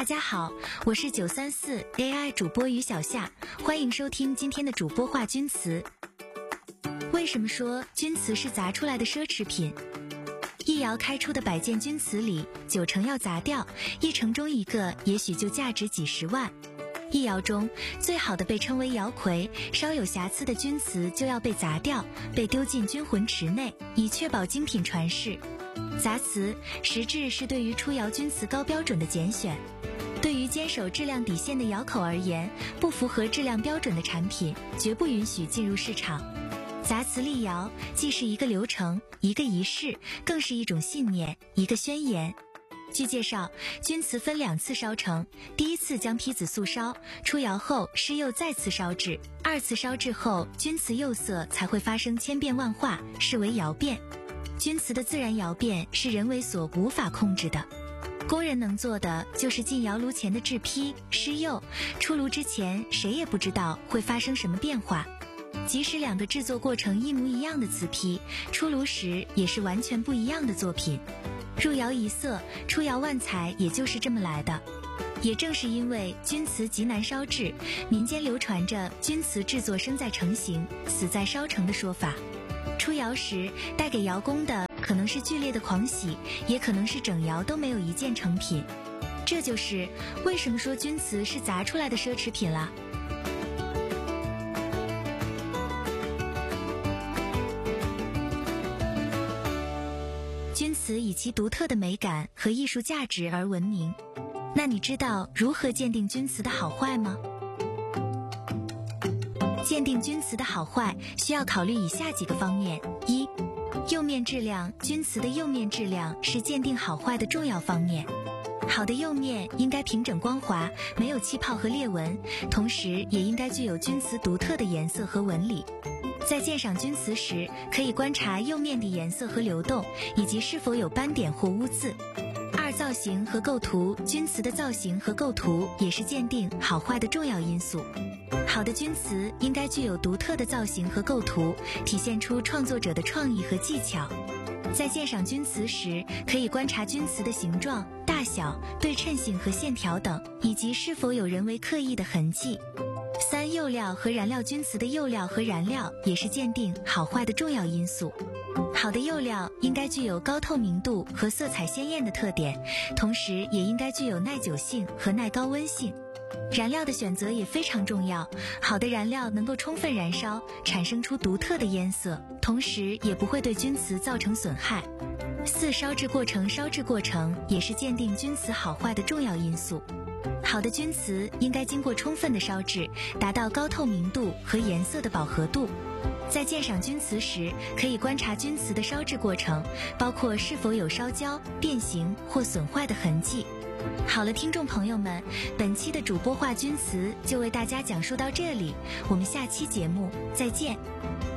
大家好，我是934 AI 主播于小夏，欢迎收听今天的主播话钧瓷。为什么说钧瓷是砸出来的奢侈品？一窑开出的100件钧瓷里，9成要砸掉，1成中1个也许就价值几十万。一窑中最好的被称为窑魁，稍有瑕疵的钧瓷就要被砸掉，被丢进钧魂池内，以确保精品传世。砸瓷实质是对于出窑钧瓷高标准的拣选。对于坚守质量底线的窑口而言，不符合质量标准的产品绝不允许进入市场。砸瓷立窑既是一个流程，一个仪式，更是一种信念，一个宣言。据介绍，钧瓷分2次烧成，第一次将坯子素烧，出窑后施釉再次烧制，2次烧制后钧瓷釉色才会发生千变万化，视为窑变。钧瓷的自然窑变是人为所无法控制的，工人能做的就是进窑炉前的制坯、施釉，出炉之前谁也不知道会发生什么变化。即使2个制作过程一模一样的瓷坯，出炉时也是完全不一样的作品。入窑一色，出窑万彩，也就是这么来的。也正是因为钧瓷极难烧制，民间流传着钧瓷制作生在成型，死在烧成的说法。出窑时带给窑工的可能是剧烈的狂喜，也可能是整窑都没有一件成品。这就是为什么说钧瓷是砸出来的奢侈品了。钧瓷以其独特的美感和艺术价值而闻名。那你知道如何鉴定钧瓷的好坏吗？鉴定钧瓷的好坏需要考虑以下几个方面。1. 釉面质量。钧瓷的釉面质量是鉴定好坏的重要方面。好的釉面应该平整光滑，没有气泡和裂纹，同时也应该具有钧瓷独特的颜色和纹理。在鉴赏钧瓷时，可以观察釉面的颜色和流动，以及是否有斑点或污渍。2. 造型和构图。钧瓷的造型和构图也是鉴定好坏的重要因素。好的钧瓷应该具有独特的造型和构图，体现出创作者的创意和技巧。在鉴赏钧瓷时，可以观察钧瓷的形状、大小、对称性和线条等，以及是否有人为刻意的痕迹。3. 釉料和燃料。钧瓷的釉料和燃料也是鉴定好坏的重要因素。好的釉料应该具有高透明度和色彩鲜艳的特点，同时也应该具有耐久性和耐高温性。燃料的选择也非常重要，好的燃料能够充分燃烧，产生出独特的烟色，同时也不会对钧瓷造成损害。4. 烧制过程。烧制过程也是鉴定钧瓷好坏的重要因素。好的钧瓷应该经过充分的烧制，达到高透明度和颜色的饱和度。在鉴赏钧瓷时，可以观察钧瓷的烧制过程，包括是否有烧焦、变形或损坏的痕迹。好了，听众朋友们，本期的主播话钧瓷就为大家讲述到这里，我们下期节目再见。